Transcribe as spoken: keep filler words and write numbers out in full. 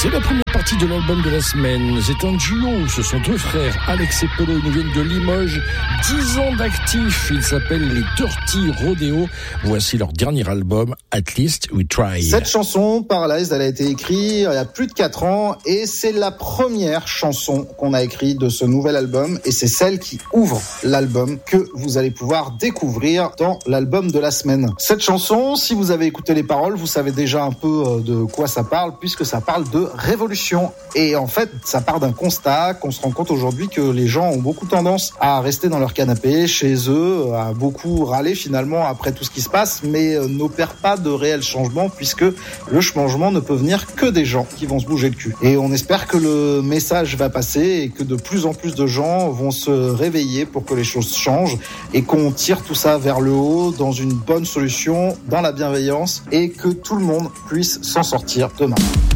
C'est la première partie de l'album de la semaine. C'est un duo, ce sont deux frères, Alex et Polo, ils nous viennent de Limoges, dix ans d'actifs, ils s'appellent les Dirty Rodeo. Voici leur dernier album, At Least We Try. Cette chanson, Paralyzed, elle a été écrite il y a plus de quatre ans et c'est la première chanson qu'on a écrite de ce nouvel album et c'est celle qui ouvre l'album que vous allez pouvoir découvrir dans l'album de la semaine. Cette chanson, si vous avez écouté les paroles, vous savez déjà un peu de quoi ça parle puisque ça parle de révolution. Et en fait, ça part d'un constat qu'on se rend compte aujourd'hui que les gens ont beaucoup tendance à rester dans leur canapé, chez eux, à beaucoup râler finalement après tout ce qui se passe, mais n'opèrent pas de réel changement puisque le changement ne peut venir que des gens qui vont se bouger le cul. Et on espère que le message va passer et que de plus en plus de gens vont se réveiller pour que les choses changent et qu'on tire tout ça vers le haut dans une bonne solution, dans la bienveillance et que tout le monde puisse s'en sortir demain.